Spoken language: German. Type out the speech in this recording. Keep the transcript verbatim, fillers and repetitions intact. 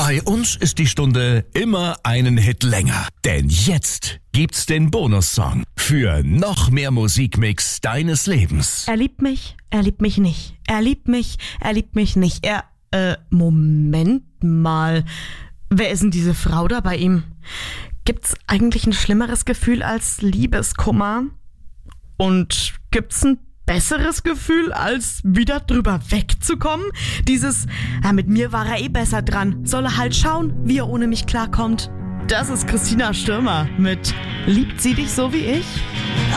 Bei uns ist die Stunde immer einen Hit länger. Denn jetzt gibt's den Bonussong für noch mehr Musikmix deines Lebens. Er liebt mich, er liebt mich nicht. Er liebt mich, er liebt mich nicht. Er, äh, Moment mal. Wer ist denn diese Frau da bei ihm? Gibt's eigentlich ein schlimmeres Gefühl als Liebeskummer? Und gibt's ein besseres Gefühl, als wieder drüber wegzukommen? Dieses, ja, mit mir war er eh besser dran. Soll er halt schauen, wie er ohne mich klarkommt. Das ist Christina Stürmer mit Liebt sie dich so wie ich?